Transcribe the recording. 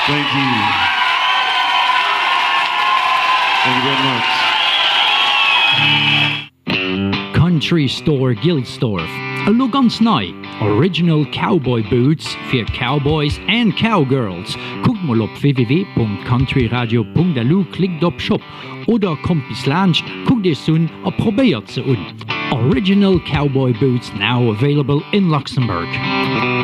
Thank you. Thank you very much. Country Store Gilsdorf. A Lugans Night. Original cowboy boots for cowboys and cowgirls. Guckt mal auf www.countryradio.lu, klickt auf Shop oder kommt bis Lunch, guckt es an und probiert sie an. Original cowboy boots now available in Luxembourg.